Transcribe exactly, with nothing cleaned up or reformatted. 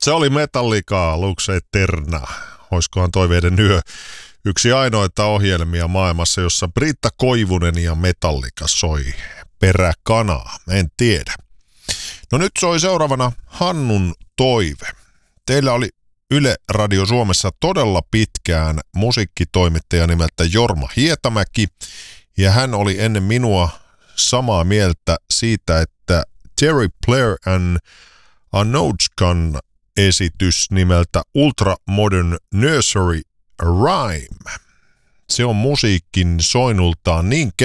Se oli Metallica, Lux Eterna. Oiskohan Toiveiden yö yksi ainoita ohjelmia maailmassa, jossa Britta Koivunen ja Metallica soi peräkanaa. En tiedä. No nyt soi seuraavana Hannun toive. Teillä oli Yle Radio Suomessa todella pitkään musiikkitoimittaja nimeltä Jorma Hietamäki, ja hän oli ennen minua samaa mieltä siitä, että Terry Blair and Anochkan esitys nimeltä Ultra Modern Nursery Rhyme. Se on musiikin soinultaan niin